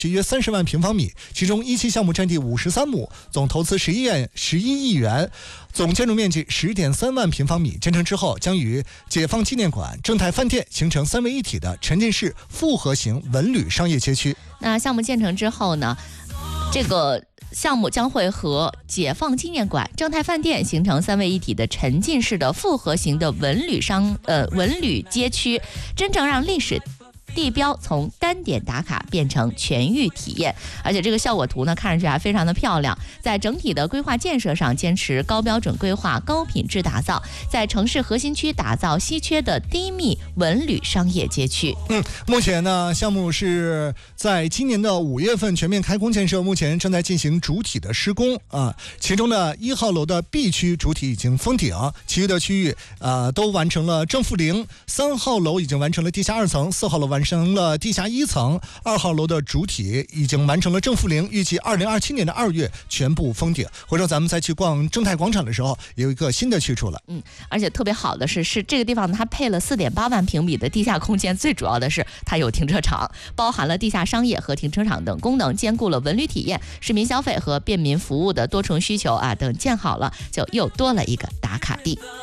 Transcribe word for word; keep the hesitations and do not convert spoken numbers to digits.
约三十万平方米，其中一期项目占地五十三亩，总投资十一亿十一亿元，总建筑面积十点三万平方米。建成之后，将与解放纪念馆、正泰饭店形成三位一体的沉浸式复合型文旅商业街区。 那项目建成之后呢，这个项目将会和解放纪念馆、正泰饭店形成三位一体的沉浸式的复合型的文旅商呃文旅街区，真正让历史地标从单点打卡变成全域体验。而且这个效果图呢，看上去还非常的漂亮。在整体的规划建设上，坚持高标准规划、高品质打造，在城市核心区打造稀缺的低密文旅商业街区。 嗯，目前呢，项目是在今年的五月份全面开工建设，目前正在进行主体的施工啊。其中的一号楼的 B 区主体已经封顶，其余的区域呃都完成了正负零。三号楼已经完成了地下二层，四号楼完成了地下一层，二号楼的主体已经完成了正负零，预计二零二七年的二月全部封顶。回头咱们再去逛正泰广场的时候，有一个新的去处了。 嗯，而且特别好的是，是这个地方它配了四点八万平米的地下空间，最主要的是它有停车场，包含了地下商业和停车场等功能，兼顾了文旅体验、市民消费和便民服务的多重需求啊，等建好了，就又多了一个打卡地。